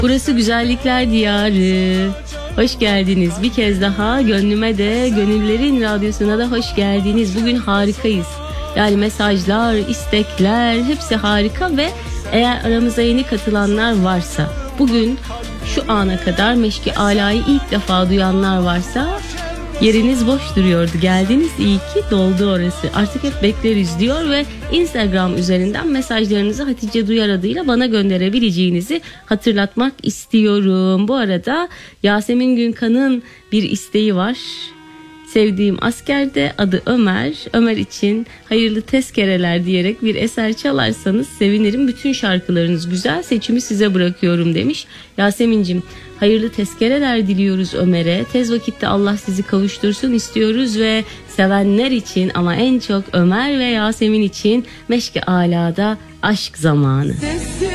Burası güzellikler diyarı. Hoş geldiniz. Bir kez daha gönlüme de, gönüllerin radyosuna da hoş geldiniz. Bugün harikayız. Yani mesajlar, istekler hepsi harika ve eğer aramıza yeni katılanlar varsa, bugün şu ana kadar Meşki Ala'yı ilk defa duyanlar varsa yeriniz boş duruyordu. Geldiniz, iyi ki doldu orası. Artık hep bekleriz diyor ve Instagram üzerinden mesajlarınızı Hatice Duyar adıyla bana gönderebileceğinizi hatırlatmak istiyorum. Bu arada Yasemin Günkan'ın bir isteği var. Sevdiğim askerde, adı Ömer. Ömer için hayırlı tezkereler diyerek bir eser çalarsanız sevinirim. Bütün şarkılarınız güzel, seçimi size bırakıyorum demiş. Yasemin'cim, hayırlı tezkereler diliyoruz Ömer'e. Tez vakitte Allah sizi kavuştursun istiyoruz ve sevenler için ama en çok Ömer ve Yasemin için Meşki Ala'da Aşk Zamanı.